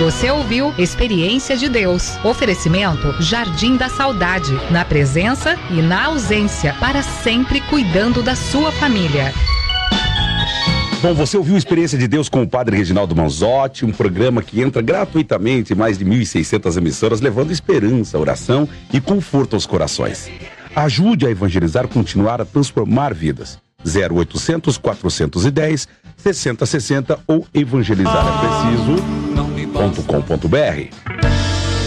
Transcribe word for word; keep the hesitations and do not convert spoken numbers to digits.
Você ouviu Experiência de Deus. Oferecimento Jardim da Saudade. Na presença e na ausência. Para sempre cuidando da sua família. Bom, você ouviu Experiência de Deus com o Padre Reginaldo Manzotti, um programa que entra gratuitamente em mais de mil e seiscentas emissoras, levando esperança, oração e conforto aos corações. Ajude a evangelizar, continuar a transformar vidas. zero oitocentos, quatrocentos e dez, sessenta sessenta ou evangelizar é preciso ponto com ponto br.